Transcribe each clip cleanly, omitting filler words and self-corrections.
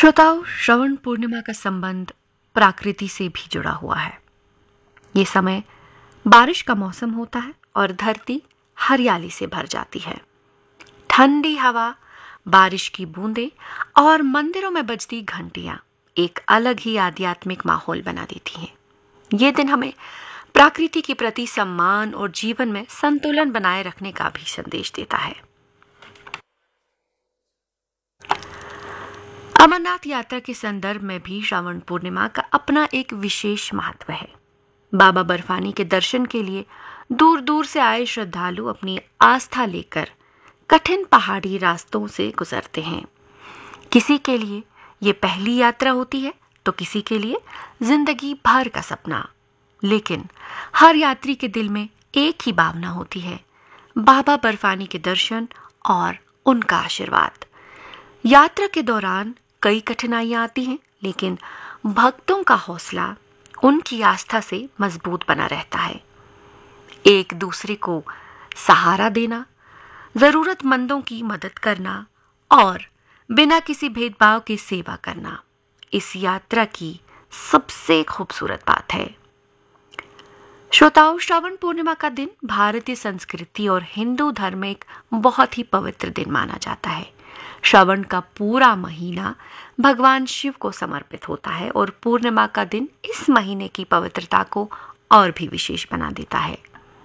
श्रोताओं, श्रवण पूर्णिमा का संबंध प्रकृति से भी जुड़ा हुआ है। ये समय बारिश का मौसम होता है और धरती हरियाली से भर जाती है। ठंडी हवा, बारिश की बूंदें और मंदिरों में बजती घंटियां एक अलग ही आध्यात्मिक माहौल बना देती हैं। ये दिन हमें प्रकृति के प्रति सम्मान और जीवन में संतुलन बनाए रखने का भी संदेश देता है। अमरनाथ यात्रा के संदर्भ में भी श्रावण पूर्णिमा का अपना एक विशेष महत्व है। बाबा बर्फानी के दर्शन के लिए दूर दूर से आए श्रद्धालु अपनी आस्था लेकर कठिन पहाड़ी रास्तों से गुजरते हैं। किसी के लिए ये पहली यात्रा होती है तो किसी के लिए जिंदगी भर का सपना। लेकिन हर यात्री के दिल में एक ही भावना होती है, बाबा बर्फानी के दर्शन और उनका आशीर्वाद। यात्रा के दौरान कई कठिनाइयां आती हैं, लेकिन भक्तों का हौसला उनकी आस्था से मजबूत बना रहता है। एक दूसरे को सहारा देना, जरूरतमंदों की मदद करना और बिना किसी भेदभाव के सेवा करना इस यात्रा की सबसे खूबसूरत बात है। श्रोताओं, श्रावण पूर्णिमा का दिन भारतीय संस्कृति और हिंदू धर्म में एक बहुत ही पवित्र दिन माना जाता है। श्रावण का पूरा महीना भगवान शिव को समर्पित होता है और पूर्णिमा का दिन इस महीने की पवित्रता को और भी विशेष बना देता है।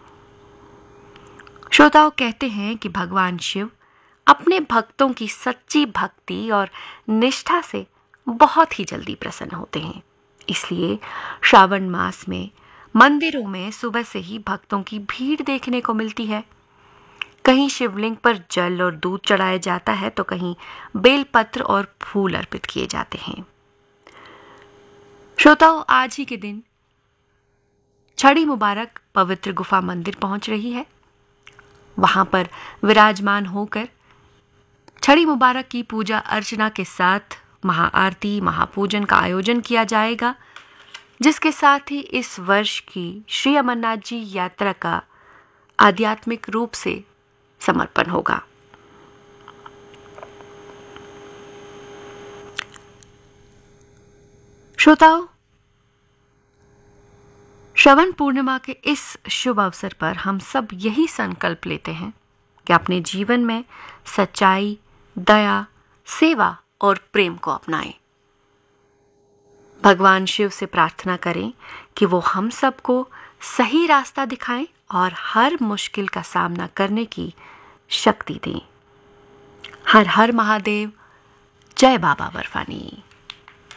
श्रोताओं, कहते हैं कि भगवान शिव अपने भक्तों की सच्ची भक्ति और निष्ठा से बहुत ही जल्दी प्रसन्न होते हैं। इसलिए श्रावण मास में मंदिरों में सुबह से ही भक्तों की भीड़ देखने को मिलती है। कहीं शिवलिंग पर जल और दूध चढ़ाया जाता है तो कहीं बेलपत्र और फूल अर्पित किए जाते हैं। श्रोताओं, आज ही के दिन छड़ी मुबारक पवित्र गुफा मंदिर पहुंच रही है। वहां पर विराजमान होकर छड़ी मुबारक की पूजा अर्चना के साथ महाआरती, महापूजन का आयोजन किया जाएगा, जिसके साथ ही इस वर्ष की श्री अमरनाथ जी यात्रा का आध्यात्मिक रूप से समर्पण होगा। श्रोताओं, श्रवण पूर्णिमा के इस शुभ अवसर पर हम सब यही संकल्प लेते हैं कि अपने जीवन में सच्चाई, दया, सेवा और प्रेम को अपनाएं। भगवान शिव से प्रार्थना करें कि वो हम सबको सही रास्ता दिखाएं और हर मुश्किल का सामना करने की शक्ति दें। हर हर महादेव। जय बाबा बर्फानी।